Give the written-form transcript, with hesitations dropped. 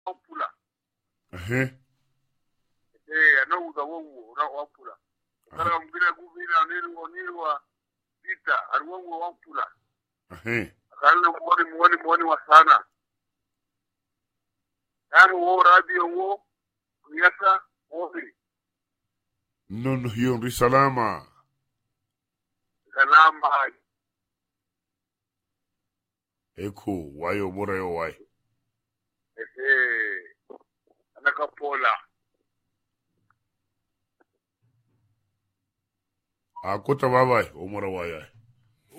wapula anauza wongo na wapula kala mbira gubira nilwa vita alwongo wapula akana mwoni wa sana yani wo radio wo kuyasa wobi non hiyo ndi salama eko wayo bora yo wayo anakapola akota babai omora wayo